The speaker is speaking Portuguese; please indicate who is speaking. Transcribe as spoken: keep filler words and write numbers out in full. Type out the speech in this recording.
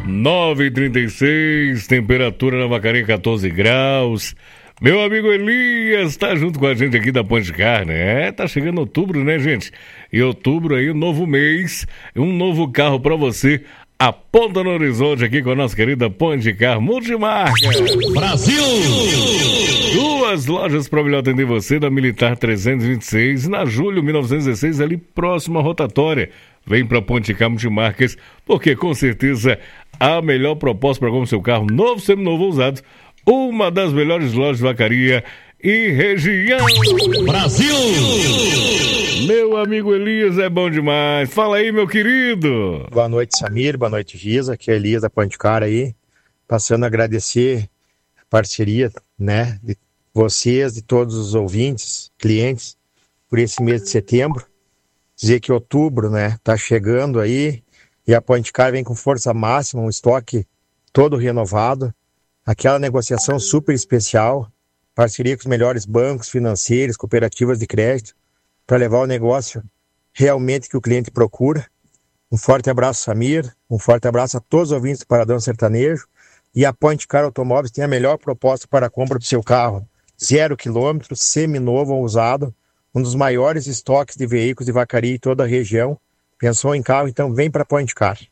Speaker 1: nove e trinta e seis, temperatura na Vacaria quatorze graus. Meu amigo Elias tá junto com a gente aqui da Ponte Car, né? Tá chegando outubro, né, gente? E outubro aí, um novo mês, um novo carro pra você. Aponta no horizonte aqui com a nossa querida Ponte Car Multimarca
Speaker 2: Brasil!
Speaker 1: Duas lojas para melhor atender você, da Militar trezentos e vinte e seis, na Júlio mil novecentos e dezesseis, ali próximo à rotatória. Vem para Ponte Car Multimarcas, porque com certeza a melhor proposta para comprar seu carro novo, seminovo ou usado. Uma das melhores lojas de vacaria e região.
Speaker 2: Brasil!
Speaker 1: Meu amigo Elias é bom demais. Fala aí, meu querido.
Speaker 3: Boa noite, Samir. Boa noite, Giza. Aqui é Elias da Ponte Car aí. Passando a agradecer a parceria, né, de vocês, de todos os ouvintes, clientes, por esse mês de setembro. Dizer que outubro, né, tá chegando aí e a Ponte Car vem com força máxima, um estoque todo renovado. Aquela negociação super especial, parceria com os melhores bancos financeiros, cooperativas de crédito, para levar o negócio realmente que o cliente procura. Um forte abraço, Samir, um forte abraço a todos os ouvintes do Paradão Sertanejo. E a Ponte Car Automóveis tem a melhor proposta para a compra do seu carro. Zero quilômetro, seminovo ou usado, um dos maiores estoques de veículos de vacaria em toda a região. Pensou em carro? Então vem para a Ponte Car.